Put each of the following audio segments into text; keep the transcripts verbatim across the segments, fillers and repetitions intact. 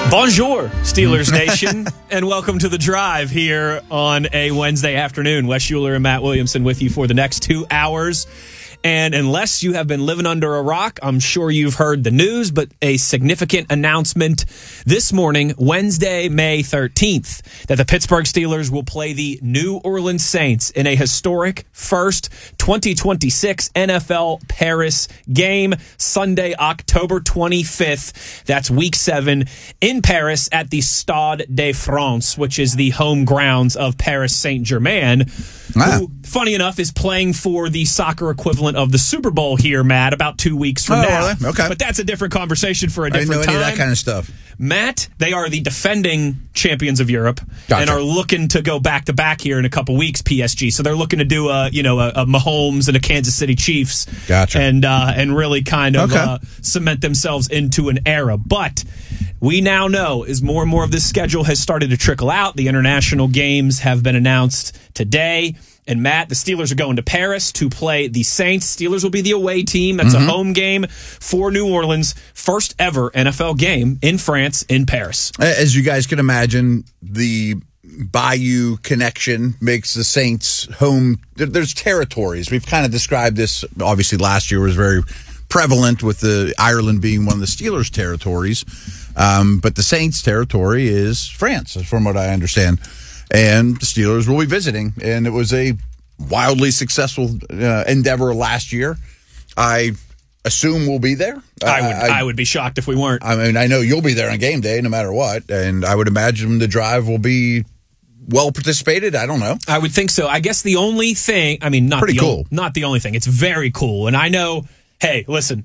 Bonjour, Steelers Nation, and welcome to The Drive here on a Wednesday afternoon. Wes Schuler and Matt Williamson with you for the next two hours. And unless you have been living under a rock, I'm sure you've heard the news, but a significant announcement this morning, Wednesday, May thirteenth, that the Pittsburgh Steelers will play the New Orleans Saints in a historic first twenty twenty-six N F L Paris game, Sunday, October twenty-fifth. That's week seven in Paris at the Stade de France, which is the home grounds of Paris Saint-Germain, wow. who, funny enough, is playing for the soccer equivalent of the Super Bowl here, Matt, about two weeks from oh, now. Really? Okay. But that's a different conversation for a I different didn't know time. any of that kind of stuff. Matt, they are the defending champions of Europe Gotcha. and are looking to go back to back here in a couple weeks. P S G, so they're looking to do a you know a, a Mahomes and a Kansas City Chiefs, Gotcha. and uh, and really kind of Okay. uh, cement themselves into an era. But we now know as more and more of this schedule has started to trickle out, the international games have been announced today. And Matt, the Steelers are going to Paris to play the Saints. Steelers will be the away team. That's Mm-hmm. a home game for New Orleans. First ever N F L game in France, in Paris. As you guys can imagine, the Bayou connection makes the Saints home. there- There's territories. We've kind of described this. Obviously, last year was very prevalent with the Ireland being one of the Steelers' territories. Um, but the Saints' territory is France, from what I understand. And the Steelers will be visiting. And it was a wildly successful uh, endeavor last year. I assume we'll be there. I would I, I would be shocked if we weren't. I mean, I know you'll be there on game day no matter what. And I would imagine the drive will be well participated. I don't know. I would think so. I guess the only thing, I mean, not Pretty the cool. o- not the only thing. It's very cool. And I know, hey, listen,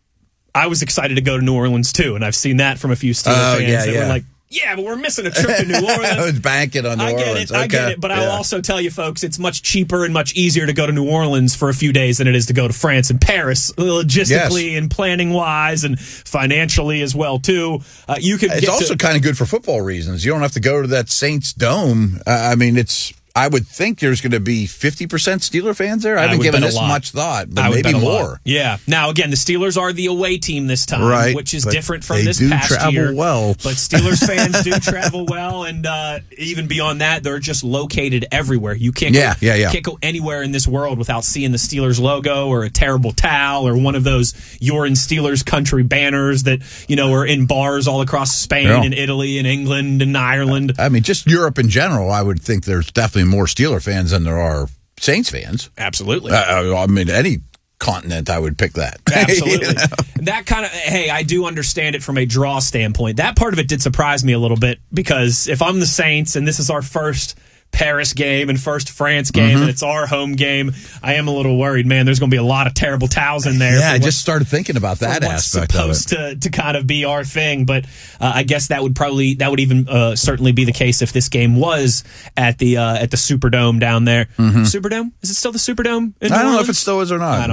I was excited to go to New Orleans too, and I've seen that from a few Steelers Oh, fans yeah, that yeah. were like, yeah, but we're missing a trip to New I Orleans. was banking on New I get Orleans. it, I get Okay. it, but I'll Yeah. also tell you, folks, it's much cheaper and much easier to go to New Orleans for a few days than it is to go to France and Paris, logistically Yes. and planning wise, and financially as well too. Uh, you could. It's get also to, kind of good for football reasons. You don't have to go to that Saints Dome. Uh, I mean, it's. I would think there's going to be fifty percent Steeler fans there. I I haven't would given bet a this lot. much thought, but I would maybe bet a lot. more. Yeah. Now, again, the Steelers are the away team this time, Right, which is but different from they this do past travel year. well. But Steelers fans do travel well, and uh, even beyond that, they're just located everywhere. You can't Yeah, go, yeah, yeah. can't go anywhere in this world without seeing the Steelers logo or a terrible towel or one of those "You're in Steelers country" banners that you know are in bars all across Spain Yeah. and Italy and England and Ireland. I mean, just Europe in general, I would think there's definitely more Steeler fans than there are Saints fans. Absolutely. Uh, I mean, any continent, I would pick that. Absolutely. You know? That kind of, hey, I do understand it from a draw standpoint. That part of it did surprise me a little bit because if I'm the Saints and this is our first Paris game and first France game Mm-hmm. and it's our home game, I am a little worried, man. There's going to be a lot of terrible towels in there. Yeah, for I what- just started thinking about for that what's aspect of it. supposed to, to kind of be our thing, but uh, I guess that would probably that would even uh, certainly be the case if this game was at the uh, at the Superdome down there. Superdome, is it still the Superdome? In New I don't know if Orleans? it still is or not. I don't